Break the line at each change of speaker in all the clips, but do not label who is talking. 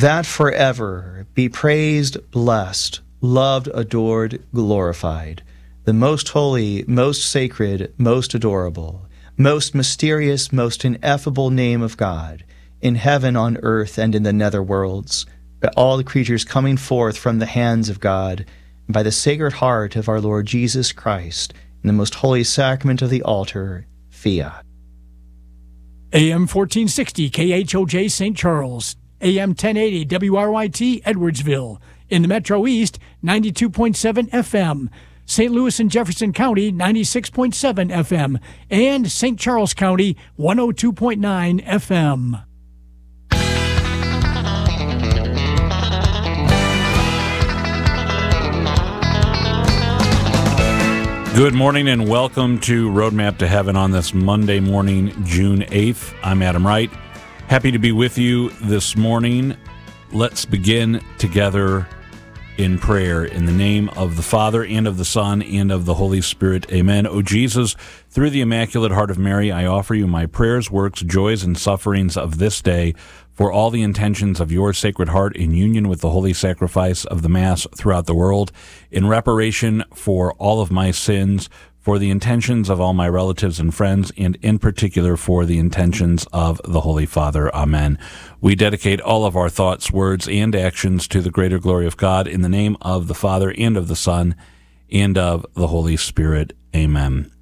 that forever be praised, blessed, loved, adored, glorified, the most holy, most sacred, most adorable, most mysterious, most ineffable name of God, in heaven, on earth, and in the nether worlds, by all the creatures coming forth from the hands of God, and by the Sacred Heart of our Lord Jesus Christ, in the most holy sacrament of the altar, Fiat.
AM 1460 KHOJ St. Charles, AM 1080 WRYT Edwardsville, in the Metro East, 92.7 FM, St. Louis and Jefferson County, 96.7 FM, and St. Charles County, 102.9 FM.
Good morning and welcome to Roadmap to Heaven on this Monday morning, June 8th. I'm Adam Wright. Happy to be with you this morning. Let's begin together in prayer in the name of the Father and of the Son and of the Holy Spirit. Amen. O Jesus, through the Immaculate Heart of Mary, I offer you my prayers, works, joys, and sufferings of this day for all the intentions of your Sacred Heart in union with the holy sacrifice of the Mass throughout the world, in reparation for all of my sins, for the intentions of all my relatives and friends, and in particular for the intentions of the Holy Father. Amen. We dedicate all of our thoughts, words, and actions to the greater glory of God in the name of the Father and of the Son and of the Holy Spirit. Amen.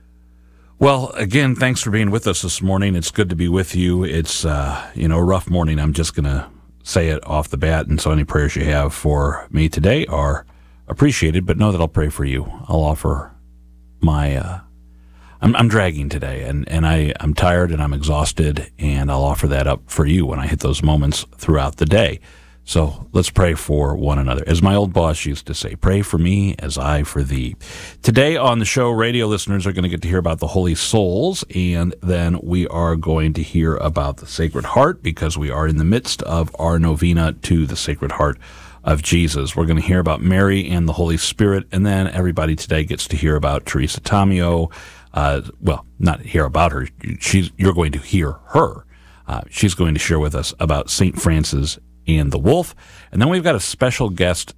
Well, again, thanks for being with us this morning. It's good to be with you. It's, a rough morning. I'm just going to say it off the bat, and so any prayers you have for me today are appreciated, but know that I'll pray for you. I'll offer my, I'm dragging today, and I'm tired and I'm exhausted, and I'll offer that up for you when I hit those moments throughout the day. So let's pray for one another. As my old boss used to say, pray for me as I for thee. Today on the show, radio listeners are going to get to hear about the Holy Souls, and then we are going to hear about the Sacred Heart, because we are in the midst of our novena to the Sacred Heart of Jesus. We're going to hear about Mary and the Holy Spirit, and then everybody today gets to hear about Teresa Tomeo. Not hear about her. You're going to hear her. She's going to share with us about St. Francis and the Wolf. And then we've got a special guest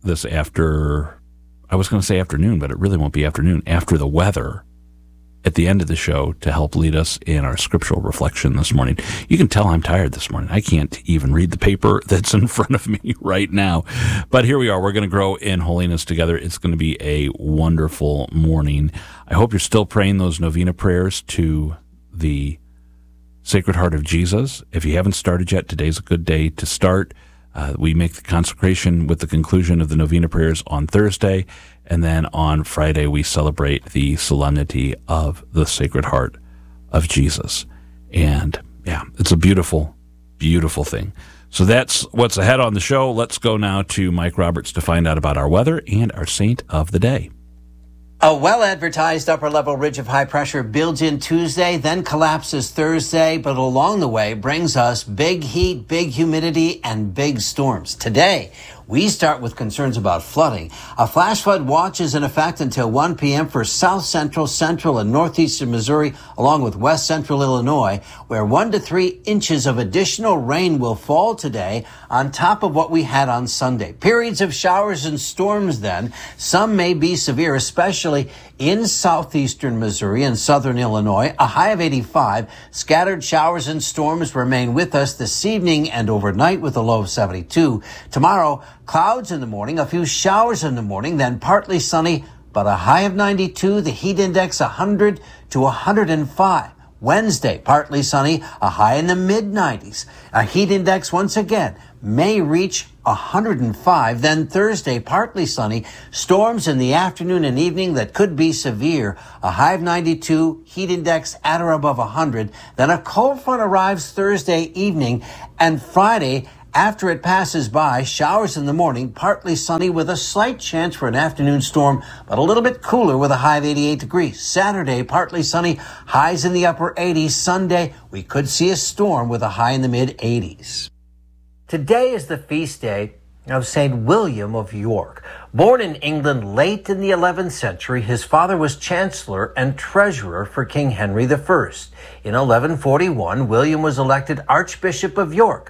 I was going to say afternoon, but it really won't be afternoon, after the weather at the end of the show to help lead us in our scriptural reflection this morning. You can tell I'm tired this morning. I can't even read the paper that's in front of me right now. But here we are. We're going to grow in holiness together. It's going to be a wonderful morning. I hope you're still praying those novena prayers to the Sacred Heart of Jesus. If you haven't started yet, today's a good day to start. We make the consecration with the conclusion of the novena prayers on Thursday, and then on Friday we celebrate the solemnity of the Sacred Heart of Jesus. And yeah, it's a beautiful, beautiful thing. So that's what's ahead on the show. Let's go now to Mike Roberts to find out about our weather and our saint of the day.
A well-advertised upper-level ridge of high pressure builds in Tuesday, then collapses Thursday, but along the way brings us big heat, big humidity, and big storms. Today, we start with concerns about flooding. A flash flood watch is in effect until 1 p.m. for south central, central, and northeastern Missouri, along with west central Illinois, where 1 to 3 inches of additional rain will fall today on top of what we had on Sunday. Periods of showers and storms then. Some may be severe, especially in southeastern Missouri and southern Illinois. A high of 85. Scattered showers and storms remain with us this evening and overnight with a low of 72. Tomorrow, clouds in the morning, a few showers in the morning, then partly sunny, but a high of 92. The heat index 100 to 105. Wednesday, partly sunny, a high in the mid-90s. A heat index once again may reach 105. Then Thursday, partly sunny, storms in the afternoon and evening that could be severe. A high of 92, heat index at or above 100. Then a cold front arrives Thursday evening, and Friday, after it passes by, showers in the morning, partly sunny with a slight chance for an afternoon storm, but a little bit cooler with a high of 88 degrees. Saturday, partly sunny, highs in the upper 80s. Sunday, we could see a storm with a high in the mid-80s. Today is the feast day of St. William of York. Born in England late in the 11th century, his father was chancellor and treasurer for King Henry I. In 1141, William was elected Archbishop of York.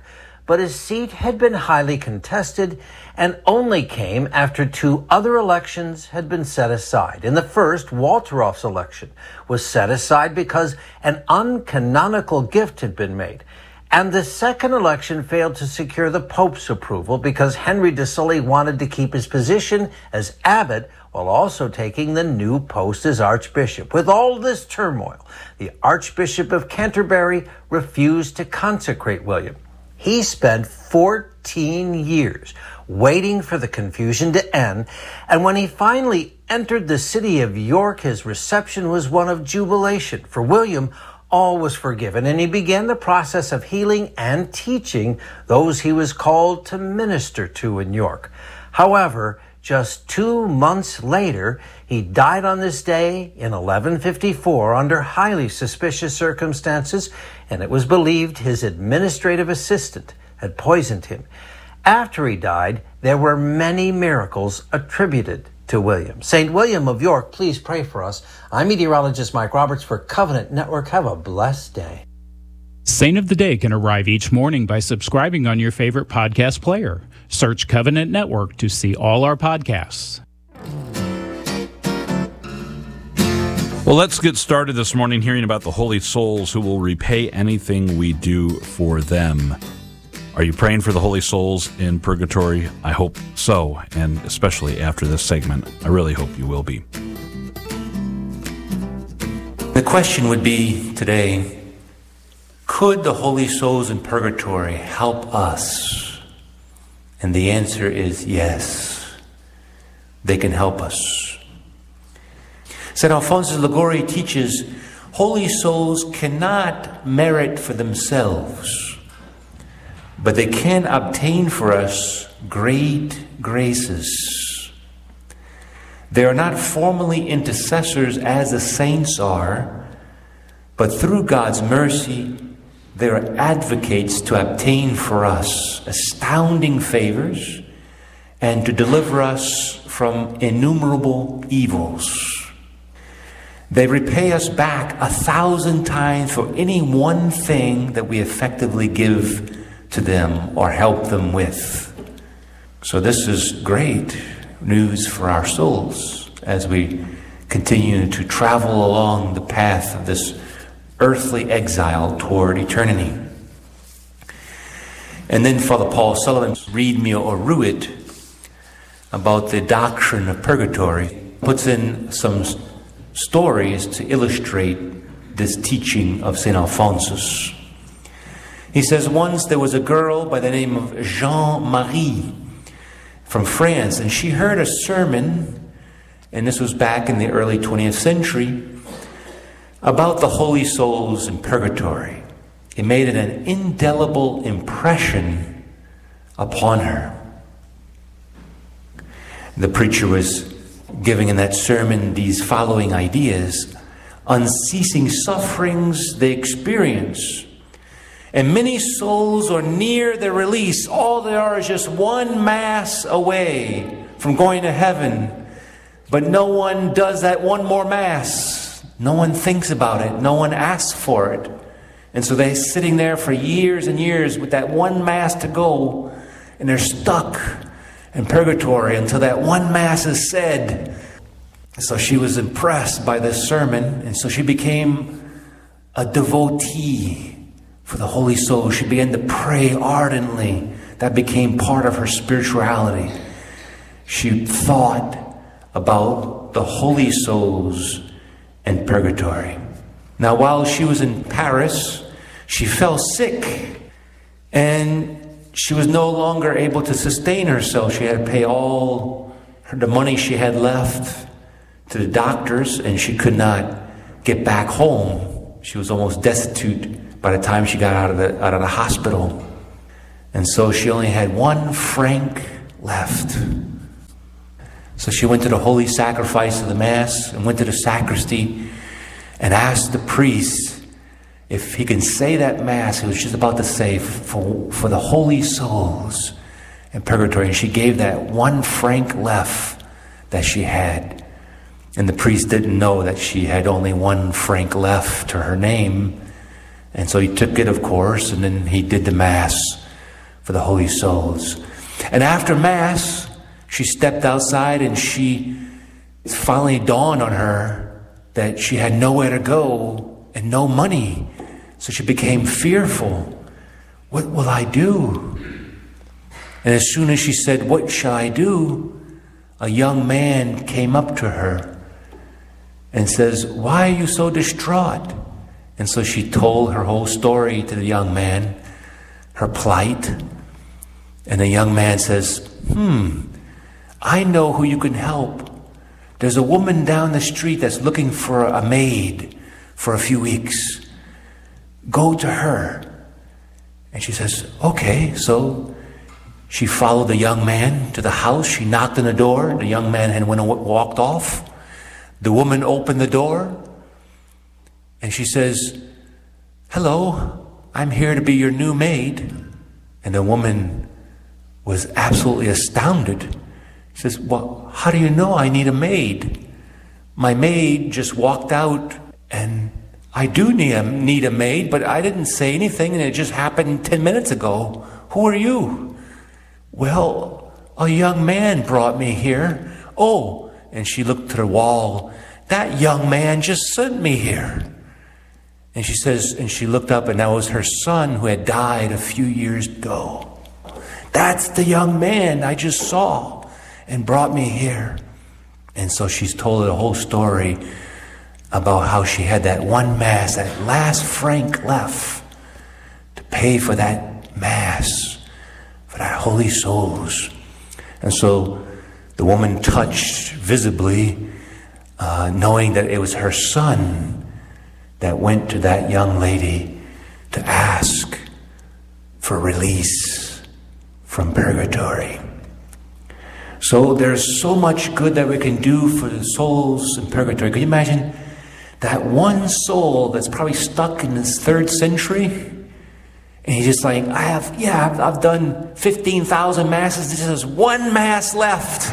but his seat had been highly contested and only came after 2 other elections had been set aside. In the first, Walteroff's election was set aside because an uncanonical gift had been made. And the second election failed to secure the Pope's approval because Henry de Sully wanted to keep his position as abbot while also taking the new post as Archbishop. With all this turmoil, the Archbishop of Canterbury refused to consecrate William. He spent 14 years waiting for the confusion to end, and when he finally entered the city of York, his reception was one of jubilation. For William, all was forgiven, and he began the process of healing and teaching those he was called to minister to in York. However, just 2 months later, he died on this day in 1154 under highly suspicious circumstances, and it was believed his administrative assistant had poisoned him. After he died, there were many miracles attributed to William. St. William of York, please pray for us. I'm meteorologist Mike Roberts for Covenant Network. Have a blessed day.
Saint of the Day can arrive each morning by subscribing on your favorite podcast player. Search Covenant Network to see all our podcasts.
Well, let's get started this morning hearing about the holy souls who will repay anything we do for them. Are you praying for the holy souls in purgatory? I hope so, and especially after this segment. I really hope you will be.
The question would be today, could the holy souls in purgatory help us? And the answer is yes, they can help us. St. Alphonsus Liguori teaches holy souls cannot merit for themselves, but they can obtain for us great graces. They are not formally intercessors as the saints are, but through God's mercy, they are advocates to obtain for us astounding favors and to deliver us from innumerable evils. They repay us back 1,000 times for any one thing that we effectively give to them or help them with. So this is great news for our souls as we continue to travel along the path of this earthly exile toward eternity. And then Father Paul Sullivan's Read Me or Rue It about the doctrine of purgatory puts in some stories to illustrate this teaching of St. Alphonsus. He says, once there was a girl by the name of Jean-Marie from France, and she heard a sermon, and this was back in the early 20th century, about the holy souls in purgatory. It made an indelible impression upon her. The preacher was giving in that sermon these following ideas. Unceasing sufferings they experience, and many souls are near their release. All they are is just one mass away from going to heaven. But no one does that one more mass. No one thinks about it. No one asks for it. And so they're sitting there for years and years with that one mass to go, and they're stuck in purgatory until that one mass is said. So she was impressed by this sermon, and so she became a devotee for the holy soul. She began to pray ardently. That became part of her spirituality. She thought about the holy souls in purgatory. Now, while she was in Paris, she fell sick, and she was no longer able to sustain herself. She had to pay all the money she had left to the doctors, and she could not get back home. She was almost destitute by the time she got out of the hospital. And so she only had 1 franc left. So she went to the holy sacrifice of the Mass and went to the sacristy and asked the priest if he can say that Mass he was just about to say for the holy souls in purgatory. And she gave that 1 franc left that she had. And the priest didn't know that she had only 1 franc left to her name. And so he took it, of course, and then he did the Mass for the holy souls. And after Mass, she stepped outside and it finally dawned on her that she had nowhere to go and no money. So she became fearful. What will I do? And as soon as she said, what shall I do? A young man came up to her and says, why are you so distraught? And so she told her whole story to the young man, her plight. And the young man says, I know who you can help. There's a woman down the street that's looking for a maid for a few weeks. Go to her. And she says, okay. So she followed the young man to the house. She knocked on the door. The young man had walked off. The woman opened the door. And she says, hello, I'm here to be your new maid. And the woman was absolutely astounded. She says, well, how do you know I need a maid? My maid just walked out, and I do need a maid, but I didn't say anything, and it just happened 10 minutes ago. Who are you? Well, a young man brought me here. Oh, and she looked to the wall. That young man just sent me here. And she says, and she looked up, and that was her son who had died a few years ago. That's the young man I just saw and brought me here. And so she's told the whole story about how she had that one Mass, that last franc left to pay for that Mass, for that holy souls. And so the woman touched visibly, knowing that it was her son that went to that young lady to ask for release from purgatory. So there's so much good that we can do for the souls in purgatory. Can you imagine that one soul that's probably stuck in this 3rd century? And he's just like, I've done 15,000 Masses. There's one Mass left.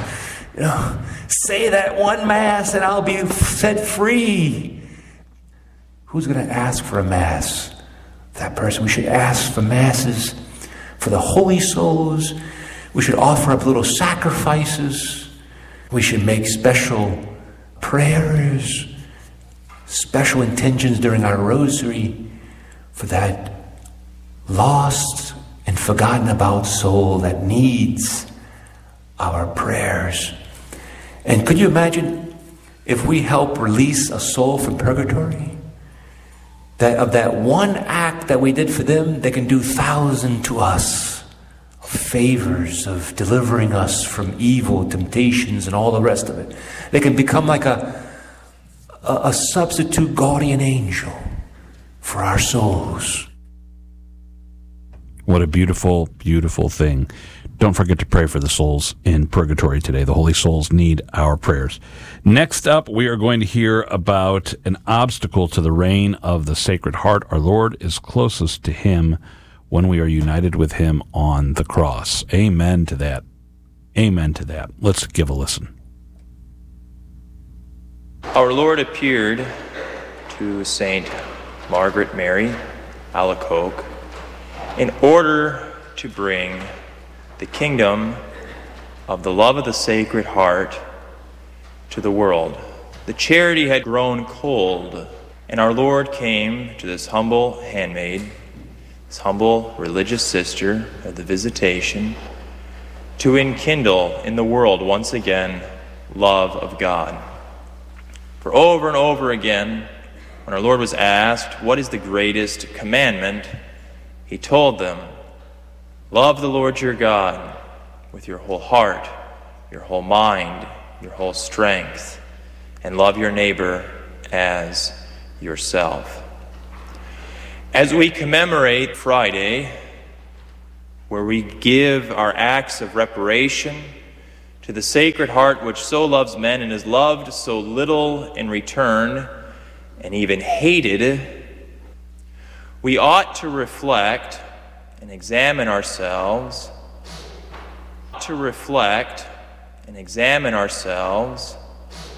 Say that one Mass and I'll be set free. Who's going to ask for a Mass? That person. We should ask for Masses for the holy souls. We should offer up little sacrifices. We should make special prayers, special intentions during our rosary for that lost and forgotten about soul that needs our prayers. And could you imagine if we help release a soul from purgatory? That of that one act that we did for them, they can do 1,000 to us. Favors of delivering us from evil, temptations, and all the rest of it. They can become like a substitute guardian angel for our souls.
What a beautiful, beautiful thing. Don't forget to pray for the souls in purgatory today. The holy souls need our prayers. Next up, we are going to hear about an obstacle to the reign of the Sacred Heart. Our Lord is closest to him when we are united with him on the cross. Amen to that. Amen to that. Let's give a listen.
Our Lord appeared to Saint Margaret Mary Alacoque in order to bring the kingdom of the love of the Sacred Heart to the world. The charity had grown cold, and our Lord came to this humble handmaid, this humble religious sister of the Visitation, to enkindle in the world once again love of God. For over and over again, when our Lord was asked, what is the greatest commandment? He told them, love the Lord your God with your whole heart, your whole mind, your whole strength, and love your neighbor as yourself. As we commemorate Friday, where we give our acts of reparation to the Sacred Heart which so loves men and is loved so little in return and even hated, we ought to reflect and examine ourselves,